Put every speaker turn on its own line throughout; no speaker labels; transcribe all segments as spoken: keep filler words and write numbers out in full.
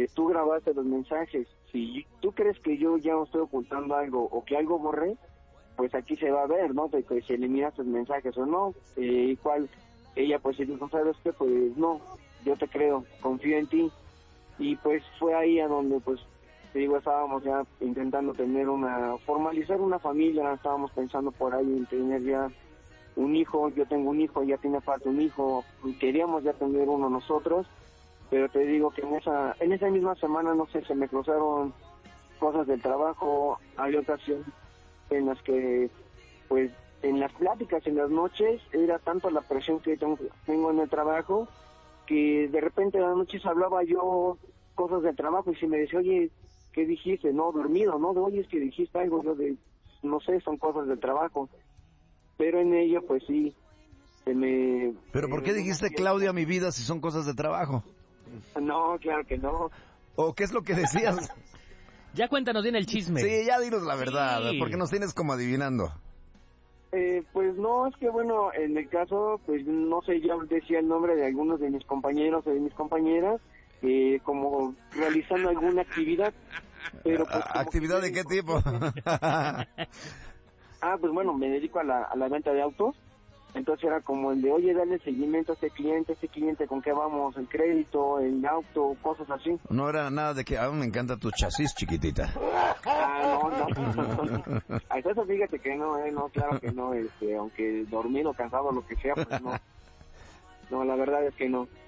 tú grabaste los mensajes. Si tú crees que yo ya estoy ocultando algo o que algo borré, pues aquí se va a ver, ¿no? De que si eliminaste los mensajes o no. Eh, igual ella pues dijo, ¿sabes qué? Pues no, yo te creo, confío en ti. Y pues fue ahí a donde pues, te digo, estábamos ya intentando tener una, formalizar una familia, estábamos pensando por ahí en tener ya un hijo, yo tengo un hijo, ella tiene aparte un hijo, queríamos ya tener uno nosotros, pero te digo que en esa, en esa misma semana, no sé, se me cruzaron cosas del trabajo, hay ocasiones en las que, pues, en las pláticas, en las noches, era tanto la presión que tengo, tengo en el trabajo, que de repente en las noches hablaba yo cosas del trabajo y si me decía, oye, ¿qué dijiste? No, dormido, ¿no? De, oye, es que dijiste algo, yo de, no sé, son cosas del trabajo. Pero en ello, pues sí, se me...
¿Pero por qué dijiste Claudia, mi vida, si son cosas de trabajo?
No, claro que no.
¿O qué es lo que decías?
Ya cuéntanos bien el chisme.
Sí, ya dinos la verdad,
Sí.
porque nos tienes como adivinando.
Eh, pues no, es que bueno, en el caso, pues no sé, yo decía el nombre de algunos de mis compañeros o de mis compañeras, eh, como realizando alguna actividad, pero pues...
¿Actividad de qué tipo?
Ah, pues bueno, me dedico a la, a la venta de autos, entonces era como el de, oye, dale seguimiento a este cliente, este cliente con qué vamos, el crédito, el auto, cosas así.
No era nada de que, ah, me encanta tu chasis, chiquitita.
Ah, no, no. A eso fíjate que no, eh, no, claro que no, este, aunque dormido, cansado, lo que sea, pues no. No, la verdad es que no.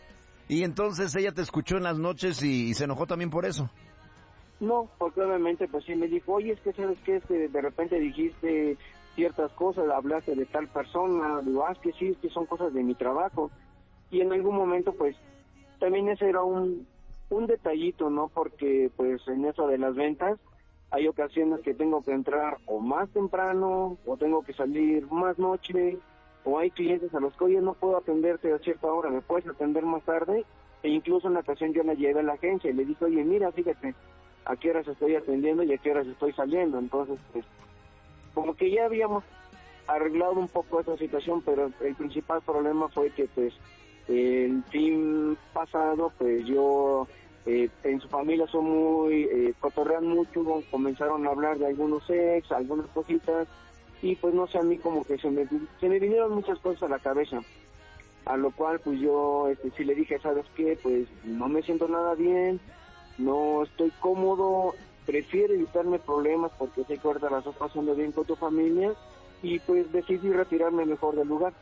Y entonces ella te escuchó en las noches y, y se enojó también por eso.
No, porque obviamente pues sí me dijo, oye, es que sabes que este, de repente dijiste ciertas cosas, hablaste de tal persona, digo, ah, es que sí, es que son cosas de mi trabajo. Y en algún momento pues también ese era un, un detallito, ¿no? Porque pues en eso de las ventas hay ocasiones que tengo que entrar o más temprano o tengo que salir más noche o hay clientes a los que, oye, no puedo atenderte a cierta hora, me puedes atender más tarde. E incluso en la ocasión yo la llevé a la agencia y le dije, oye, mira, fíjate, a qué horas estoy atendiendo y a qué horas estoy saliendo. Entonces, pues, como que ya habíamos arreglado un poco esa situación, pero el principal problema fue que, pues, el fin pasado, pues yo, eh, en su familia son muy, eh, cotorrean mucho, comenzaron a hablar de algunos ex, algunas cositas, y pues no sé, a mí como que se me, se me vinieron muchas cosas a la cabeza. A lo cual, pues yo, este, sí le dije, ¿sabes qué? Pues no me siento nada bien, no estoy cómodo, prefiero evitarme problemas porque sé que ahorita la estás pasando bien con tu familia y pues decidí retirarme mejor del lugar.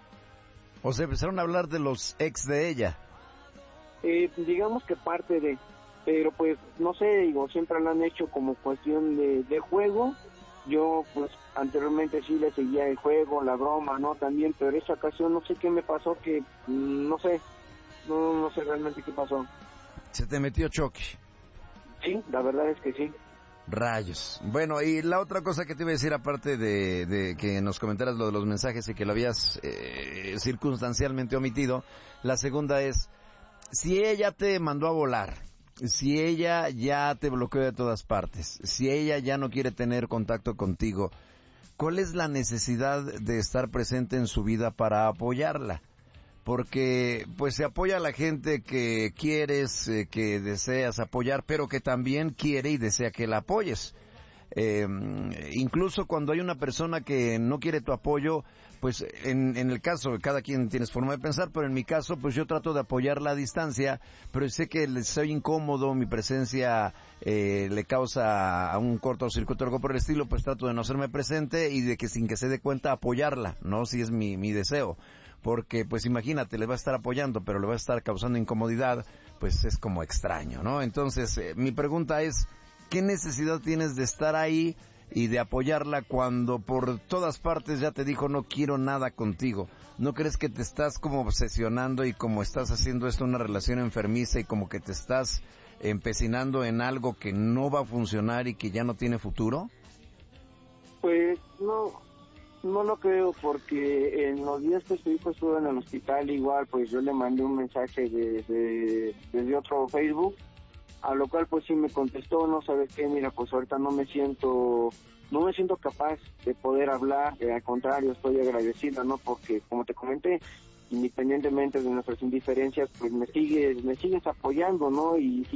O sea, empezaron a hablar de los ex de ella.
Eh, digamos que parte de, pero pues no sé, digo, siempre lo han hecho como cuestión de, de juego. Yo pues anteriormente sí le seguía el juego, la broma, ¿no? También, pero esa ocasión no sé qué me pasó, que mmm, no sé, no, no sé realmente qué pasó.
Se te metió Chucky.
Sí, la verdad es que sí.
Rayos. Bueno, y la otra cosa que te iba a decir, aparte de, de que nos comentaras lo de los mensajes y que lo habías eh, circunstancialmente omitido, la segunda es, si ella te mandó a volar, si ella ya te bloqueó de todas partes, si ella ya no quiere tener contacto contigo, ¿cuál es la necesidad de estar presente en su vida para apoyarla? Porque pues se apoya a la gente que quieres, eh, que deseas apoyar, pero que también quiere y desea que la apoyes. Eh, incluso cuando hay una persona que no quiere tu apoyo, pues en, en el caso, cada quien tiene su forma de pensar, pero en mi caso, pues yo trato de apoyarla a distancia, pero sé que le soy incómodo, mi presencia eh, le causa a un cortocircuito o algo por el estilo, pues trato de no hacerme presente y de que sin que se dé cuenta apoyarla, ¿no? Si es mi, mi deseo. Porque, pues imagínate, le va a estar apoyando, pero le va a estar causando incomodidad, pues es como extraño, ¿no? Entonces, eh, mi pregunta es, ¿qué necesidad tienes de estar ahí y de apoyarla cuando por todas partes ya te dijo no quiero nada contigo? ¿No crees que te estás como obsesionando y como estás haciendo esto una relación enfermiza y como que te estás empecinando en algo que no va a funcionar y que ya no tiene futuro?
Pues no, no lo creo, porque en los días que su hijo estuvo en el hospital igual, pues yo le mandé un mensaje de, de, desde otro Facebook, a lo cual pues sí me contestó, no sabes qué, mira, pues ahorita no me siento, no me siento capaz de poder hablar, eh, al contrario, estoy agradecida, ¿no? Porque como te comenté, independientemente de nuestras indiferencias, pues me sigues, me sigues apoyando, ¿no? Y